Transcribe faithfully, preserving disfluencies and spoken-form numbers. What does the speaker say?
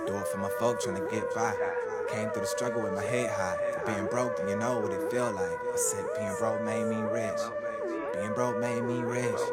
Do it for my folk tryna get by. Came through the struggle with my head high. For being broke, then you know what it feel like. I said being broke made me rich. Being broke made me rich.